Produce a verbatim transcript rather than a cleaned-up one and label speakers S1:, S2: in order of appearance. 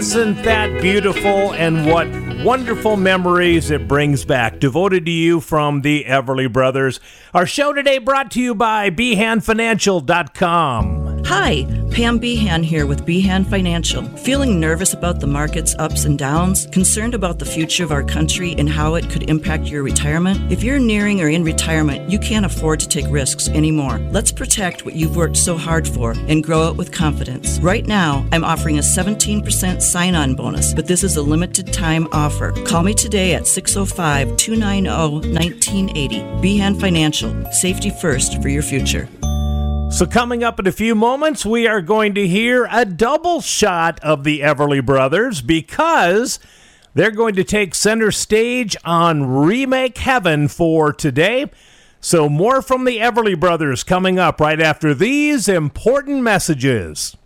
S1: Isn't that beautiful, and what wonderful memories it brings back. Devoted to you from the Everly Brothers. Our show today brought to you by Behan Financial dot com.
S2: Hi, Pam Behan here with Behan Financial. Feeling nervous about the market's ups and downs? Concerned about the future of our country and how it could impact your retirement? If you're nearing or in retirement, you can't afford to take risks anymore. Let's protect what you've worked so hard for and grow it with confidence. Right now, I'm offering a seventeen percent sign-on bonus, but this is a limited time offer. Call me today at six oh five, two nine oh, one nine eight oh. Behan Financial. Safety first for your future.
S1: So coming up in a few moments, we are going to hear a double shot of the Everly Brothers because they're going to take center stage on Remake Heaven for today. So more from the Everly Brothers coming up right after these important messages.